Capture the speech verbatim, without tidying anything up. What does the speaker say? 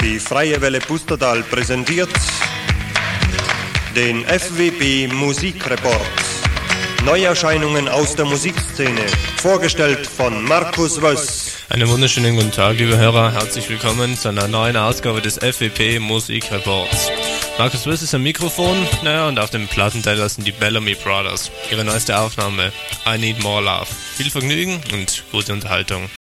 Die Freie Welle Pustertal präsentiert den F W B Musikreport. Neuerscheinungen aus der Musikszene, vorgestellt von Markus Wöss. Einen wunderschönen guten Tag, liebe Hörer. Herzlich willkommen zu einer neuen Ausgabe des F W B Musikreports. Markus Wöss ist am Mikrofon, naja, und auf dem Plattenteller sind die Bellamy Brothers. Ihre neueste Aufnahme, I Need More Love. Viel Vergnügen und gute Unterhaltung.